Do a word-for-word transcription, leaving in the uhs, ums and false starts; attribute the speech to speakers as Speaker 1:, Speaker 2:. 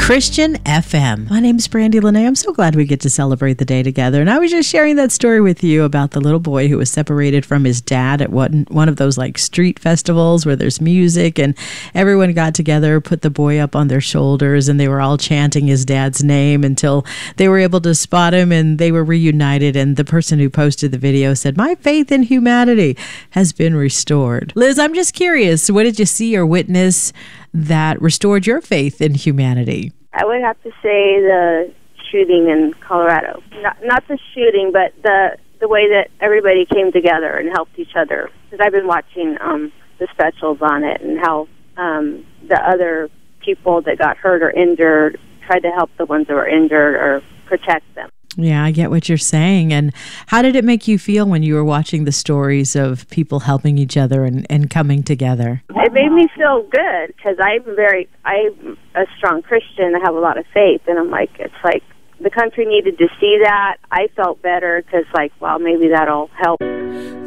Speaker 1: Christian F M. My name is Brandy Lene. I'm so glad we get to celebrate the day together. And I was just sharing that story with you about the little boy who was separated from his dad at one, one of those like street festivals where there's music and everyone got together, put the boy up on their shoulders, and they were all chanting his dad's name until they were able to spot him and they were reunited. And the person who posted the video said, "My faith in humanity has been restored." Liz, I'm just curious, what did you see or witness that restored your faith in humanity?
Speaker 2: I would have to say the shooting in Colorado. Not, not the shooting, but the the way that everybody came together and helped each other. Because I've been watching um, the specials on it and how um, the other people that got hurt or injured tried to help the ones that were injured or protect them.
Speaker 1: Yeah, I get what you're saying. And how did it make you feel when you were watching the stories of people helping each other and, and coming together?
Speaker 2: It made me feel good because I'm very, I'm a strong Christian. I have a lot of faith. And I'm like, it's like the country needed to see that. I felt better because like, well, maybe that'll help.